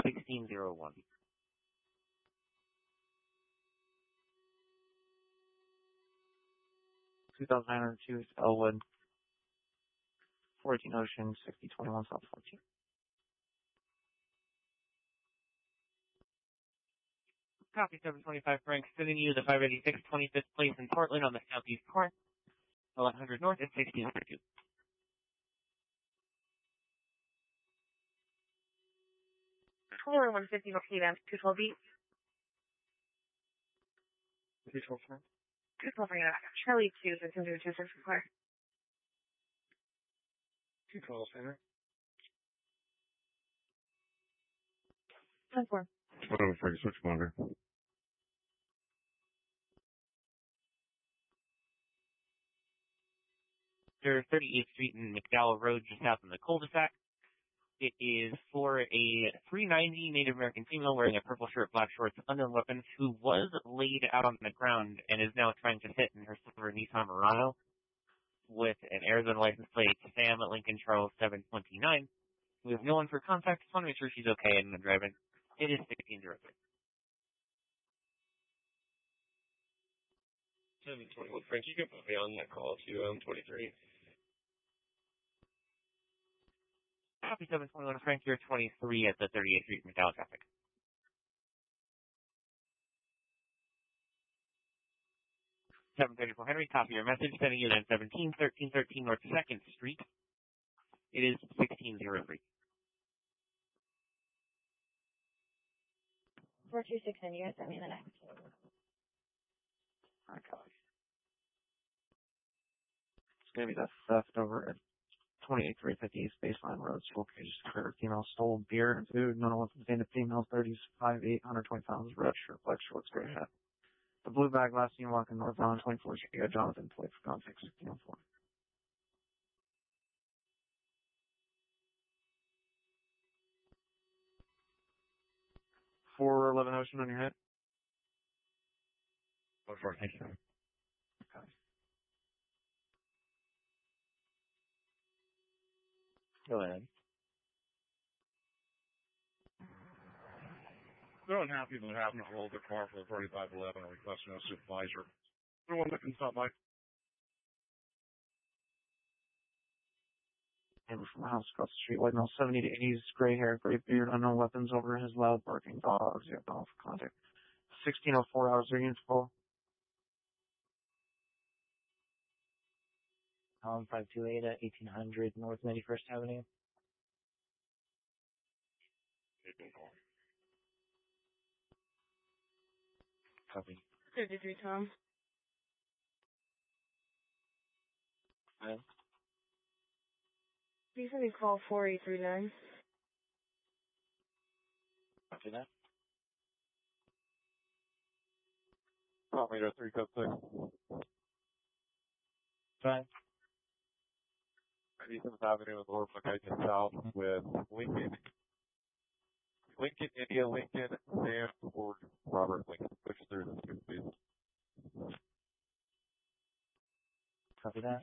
1601. $2,902 to Elwood, 14 Ocean, 6021 South 14. Copy 725 Frank, sending you the 586 25th place in Portland on the southeast corner, 1100 north at 1602. 2150 North Cape 212 beat. 212 Frank. 212 bring it back. Charlie 2, 16026 Claire. 212 Center. 10-4. Whatever, Frank, switch monitor. There's 38th Street and McDowell Road just south in the cul-de-sac. It is for a 390 Native American female wearing a purple shirt, black shorts, unknown weapons, who was laid out on the ground and is now trying to hit in her silver Nissan Murano with an Arizona license plate, Sam Lincoln Charles 729. We have no one for contact. Just want to make sure she's okay and driving. It is 1603. 721 Frank, you can put me on that call to 23. Copy 721 Frank, you're 23 at the 38th Street McDowell traffic. $734 Henry, copy your message, sending you then 1313 North 2nd Street. It is 1603. 426 in you, send me the next. Okay. It's going to be the theft over at 28350 East Baseline Road, School Cages, clear female stole beer and food, none of them named female, 35, 820 pounds, red shirt, black shorts, gray hat. The blue bag last seen walking northbound 24 Street, Jonathan, plate for contact 1604. 411 Ocean on your head. Go for it, thank you. Okay. Go ahead. They're unhappy with having to hold their car for the 3511 and requesting a supervisor. Anyone that can stop by? Neighbor from the house across the street, white male, 70 to 80s, gray hair, gray beard, unknown weapons over his loud barking dogs. You have no for contact. 1604 hours are units full. 528 at 1800 North 91st Avenue. Copy. 33 Tom. Okay. Please let me call 4839. Copy that. Operator 3 code 6. Fine. 87th Avenue and Lower Plaquemine South with Lincoln, India, Lincoln, Sam, or Robert Lincoln. Which through the two, please. Copy that.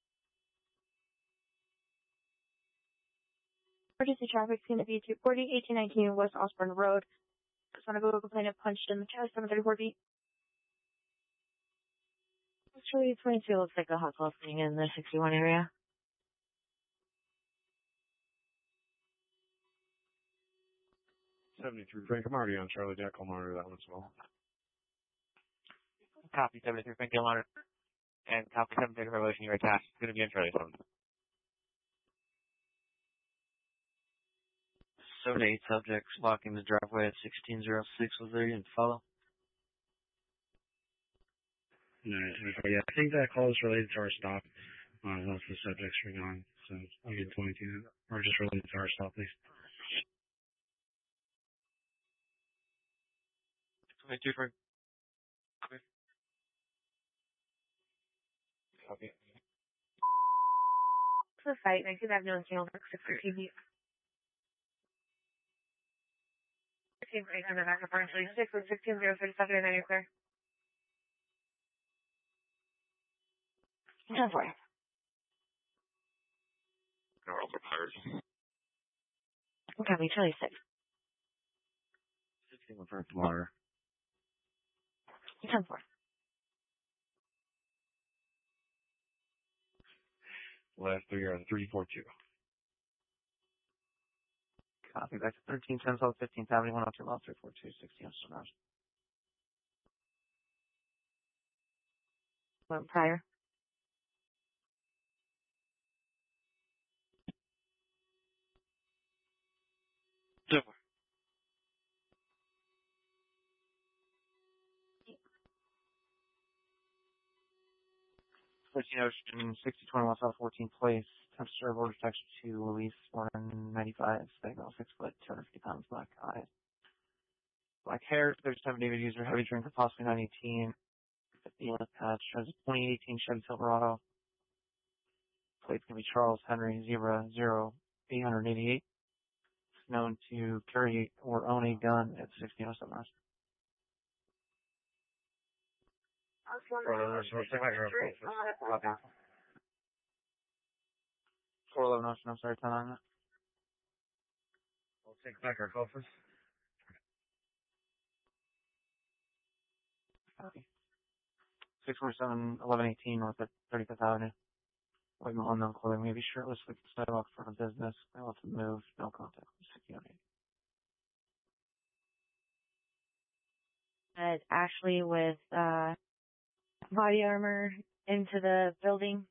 Emergency traffic is going to be 240, 1819 West Osborne Road. Just want to go to a complainant punched in the chest, 734 beat. Actually, 22 looks like a hot call thing in the 61 area. 73 Frank, I'm already on Charlie Jack. I'll monitor that one as well. Copy 73 Frank, you'll monitor. And copy 73 Revolution, you're attached. It's going to be on Charlie's phone. 78 subjects blocking the driveway at 1606. Was there you didn't follow? No, yeah, I think that call is related to our stop. Once the subjects are gone, so I'll get 22, or just related to our stop, please. 22 Frank. Copy. For the fight, I could have no channel for 613 beat. Right on the back of partially 6 with 16037 and then you're clear. 10-4. Girls are pirates. Okay, Charlie 6. 61 for tomorrow. 10-4. Last three are 342. Copy. Back to 1310 South 15th Avenue, 102 Mile 342, 60 Amsterdam. Went prior. Super. Ocean 6021 South 14th Place. Temperature of order texture to Luis 495. Spectral 6 foot, 250 pounds, black eyes. Black hair, 37 David user, heavy drinker, possibly 918. 50 left patch, has a 2018 Chevy Silverado. Plates can be Charles Henry 00888. Known to carry or own a gun at 1607 West. Copy. 411 Ocean, I'm sorry, 10 on that. I'll take back our office. Copy. 647 1118 North at 35th Avenue. Waiting on unknown clothing, maybe shirtless with the sidewalk for a business. I want to move, no contact. 1608. Ashley with body armor into the building.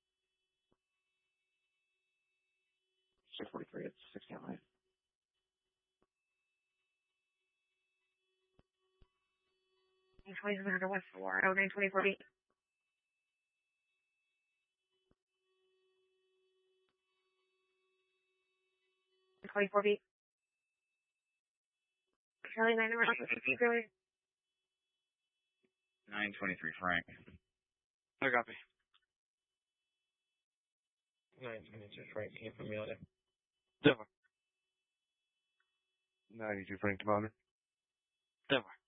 643 at 1608. West 409 2040. Charlie 9 number 923 Frank. I copy. 922 Frank, came from Amelia. Super. 92 Frank Commander. Super.